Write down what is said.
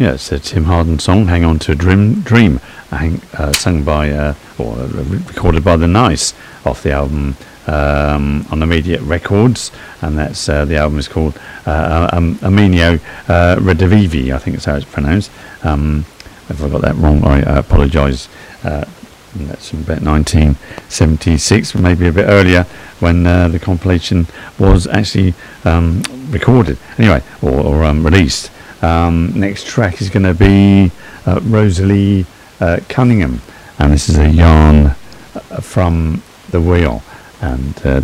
Yeah, it's a Tim Harden song, "Hang On to a Dream," sung by or recorded by the Nice off the album on Immediate Records, and that's the album is called Aminio Redivivi, I think that's how it's pronounced. If I got that wrong, I apologise. That's from about 1976, maybe a bit earlier, when the compilation was actually recorded. Anyway, or released. Next track is going to be Rosalie Cunningham, and this is a yarn from the wheel. And